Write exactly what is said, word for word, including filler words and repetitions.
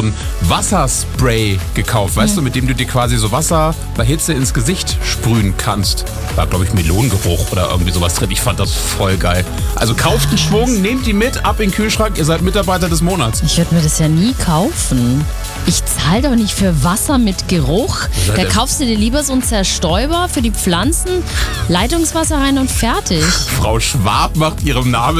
so ein Wasserspray gekauft, weißt du, mit dem du dir quasi so Wasser bei Hitze ins Gesicht sprühen kannst. War, glaube ich, Melonengeruch oder irgendwie sowas drin. Ich fand das voll geil. Also kauft einen Schwung, nehmt die mit, ab in den Kühlschrank, ihr seid Mitarbeiter des Monats. Ich würde mir das ja nie kaufen. Ich zahle doch nicht für Wasser mit Geruch. Da kaufst du dir lieber so einen Zerstäuber für die Pflanzen, Leitungswasser rein und fertig. Frau Schwab macht ihrem Namen